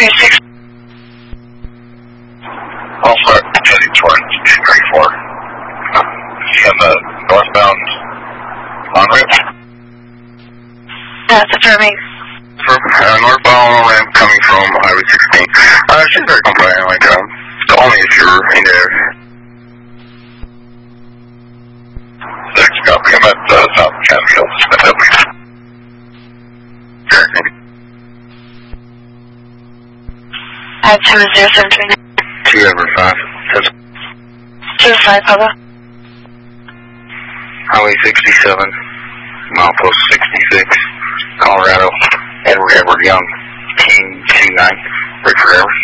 36. Also, heading towards 234. On the northbound on-ramp? Affirming. Northbound on-ramp coming from Highway 16. She's very compliant, like, only if you're in there. 6, copy. I'm at South Catskill. I have 20739. 2 over 5. 25, Papa. Highway 67, milepost 66, Colorado, Edward Young, Team 29, Rick Forever.